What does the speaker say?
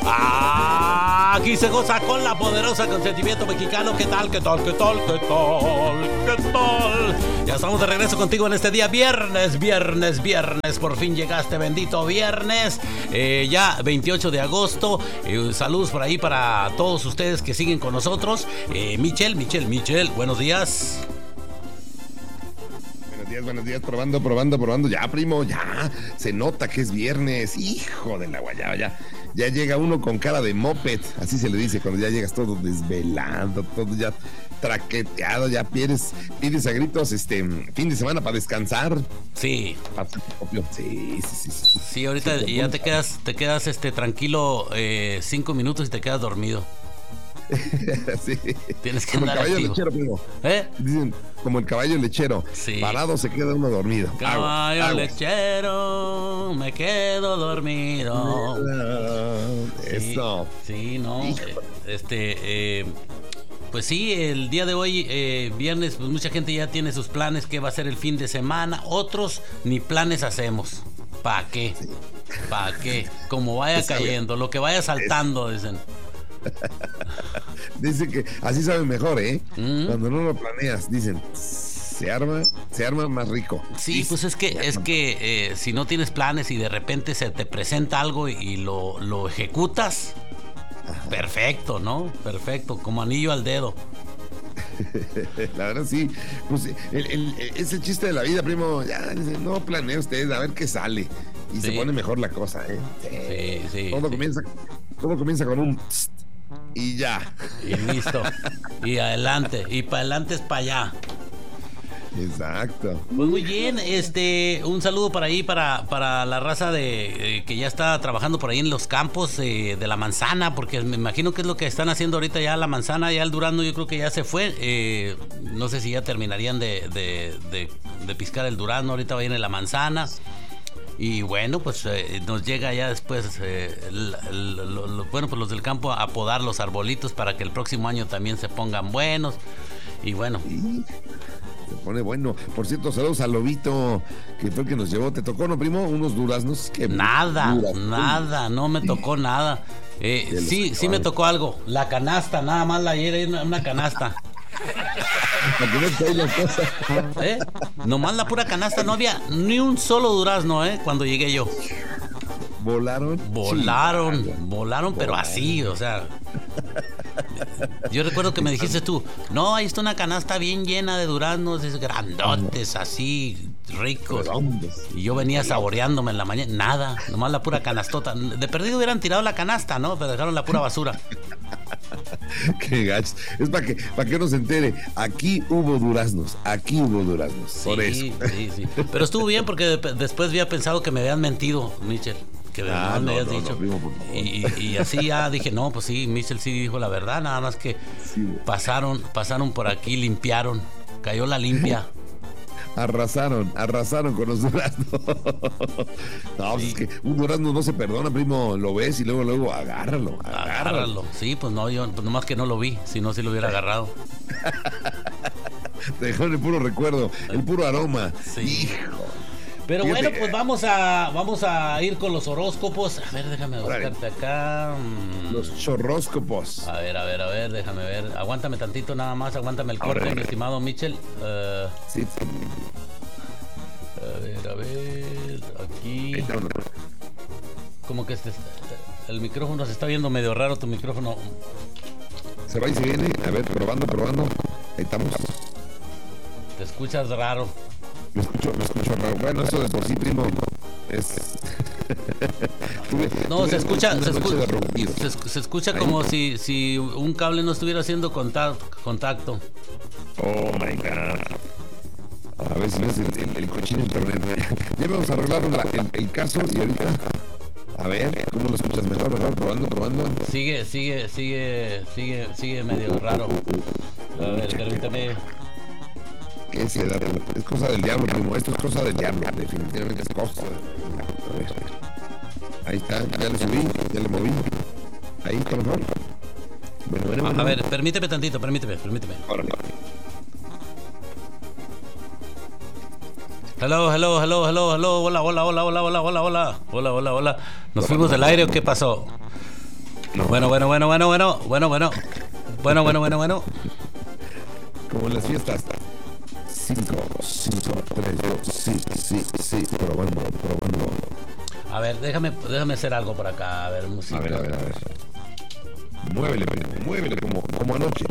Aquí se goza con la poderosa consentimiento mexicano. ¿Qué tal? ¿Qué tal? ¿Qué tal? ¿Qué tal? ¿Qué tal? Ya estamos de regreso contigo en este día viernes. Por fin llegaste, bendito viernes. Ya 28 de agosto. Saludos por ahí para todos ustedes que siguen con nosotros. Michelle, buenos días. Buenos días, probando. Ya, primo, ya. Se nota que es viernes. Hijo de la guayaba, ya llega uno con cara de moped. Así se le dice cuando ya llegas todo desvelado, todo ya traqueteado, ya pides a gritos fin de semana para descansar. Sí. Sí. Sí, ahorita sí, ya te quedas tranquilo 5 minutos y te quedas dormido. Sí. Tienes que como andar el caballo activo. lechero, primo. Dicen, como el caballo lechero. Sí. Parado se queda uno dormido. Caballo lechero, me quedo dormido. Eso. Sí, no. Pues sí, el día de hoy, viernes, pues mucha gente ya tiene sus planes, que va a ser el fin de semana. Otros ni planes hacemos. ¿Para qué? Sí. ¿Para qué? Como vaya cayendo, lo que vaya saltando, dicen. Dice que así sabe mejor, Cuando no lo planeas, dicen, se arma más rico. Sí, pues es que si no tienes planes y de repente se te presenta algo y lo ejecutas, ajá, perfecto, ¿no? Perfecto, como anillo al dedo. La verdad sí, pues es el chiste de la vida, primo. Ya no planea usted, a ver qué sale. Y sí, se pone mejor la cosa, Sí. Todo comienza con un tst, y ya. Y listo. Y adelante. Y para adelante es para allá. Exacto. Pues muy bien, un saludo para ahí, para la raza de que ya está trabajando por ahí en los campos de la manzana, porque me imagino que es lo que están haciendo ahorita ya la manzana, ya el durazno yo creo que ya se fue. No sé si ya terminarían de piscar el durazno, ahorita viene la manzana. Y bueno, pues nos llega ya después, pues los del campo a podar los arbolitos para que el próximo año también se pongan buenos. Y bueno. Sí, se pone bueno. Por cierto, saludos a Lobito, que fue el que nos llevó. ¿Te tocó, no, primo? Unos duraznos. Nada, no me tocó nada. Sí me tocó algo. La canasta, nada más la era una canasta. Nomás la pura canasta, no había ni un solo durazno, cuando llegué yo. Volaron, pero así, o sea. Yo recuerdo que me dijiste tú, no, ahí está una canasta bien llena de duraznos, grandotes, así, ricos. Y yo venía saboreándome en la mañana, nada, nomás la pura canastota. De perdido hubieran tirado la canasta, ¿no? Pero dejaron la pura basura. Qué gachos. Es para que uno se entere. Aquí hubo duraznos. Por eso. Sí. Pero estuvo bien porque después había pensado que me habían mentido, Michel. Que me habías dicho. Primo, y así ya dije, no, pues sí, Michel sí dijo la verdad. Nada más que pasaron por aquí, limpiaron. Cayó la limpia. Arrasaron con los duraznos. No, sí. Es que un durazno no se perdona, primo. Lo ves y luego agárralo. Sí, pues no, yo pues nomás que no lo vi, si no, sí lo hubiera agarrado. Te dejó el puro recuerdo, el puro aroma. Sí. Hijo. Pero fíjate, bueno, pues vamos a ir con los horóscopos. A ver, déjame buscarte acá. Los chorróscopos. A ver, déjame ver. Aguántame tantito nada más, aguántame el corte, mi estimado Michel. Sí. A ver, aquí. Como que el micrófono se está viendo medio raro, tu micrófono. Se va y se viene. A ver, probando. Ahí estamos. Te escuchas raro. Me escucho raro. Bueno, eso de por sí, primo, es... No, se escucha como si un cable no estuviera haciendo contacto. Oh, my God. A ver si no es el cochino internet. Ya vamos a arreglar el caso y ahorita... A ver, ¿cómo lo escuchas mejor? Probando. Sigue medio raro. A ver, permítame. ¿Qué es? Es cosa del diablo, primo. Esto es cosa del diablo. Definitivamente es cosa del diablo. A ver. Ahí está. Ya le subí. Ya le moví. Ahí está mejor. Bueno. A ver, permíteme tantito. Ahora. Hello. Hola. ¿Nos fuimos del aire o qué pasó? No. Bueno. Como en las fiestas. 5, 3, 2, sí, probando. A ver, déjame hacer algo por acá. A ver, música. A ver. Muévele como anoche.